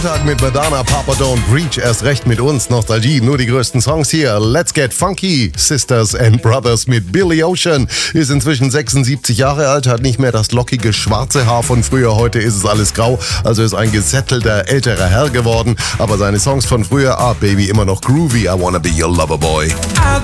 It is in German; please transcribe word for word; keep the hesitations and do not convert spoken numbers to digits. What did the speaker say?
Tag mit Madonna, Papa Don't Preach, erst recht mit uns, Nostalgie, nur die größten Songs hier. Let's Get Funky, Sisters and Brothers mit Billy Ocean, ist inzwischen sechsundsiebzig Jahre alt, hat nicht mehr das lockige schwarze Haar von früher, heute ist es alles grau, also ist ein gesättelter, älterer Herr geworden, aber seine Songs von früher, ah Baby, immer noch groovy, I wanna be your lover boy.